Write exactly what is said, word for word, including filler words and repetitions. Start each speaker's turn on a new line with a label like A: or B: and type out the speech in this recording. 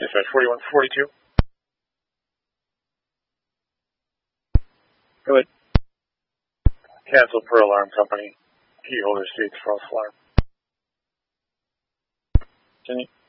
A: Dispatch forty-one forty-two. Go ahead. Cancel per alarm company. Key holder states false alarm. Continue.